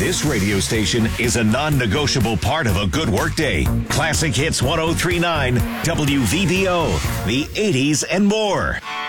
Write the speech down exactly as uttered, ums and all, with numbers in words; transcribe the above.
This radio station is a non-negotiable part of a good workday. Classic Hits one oh three point nine, W V B O, the eighties and more.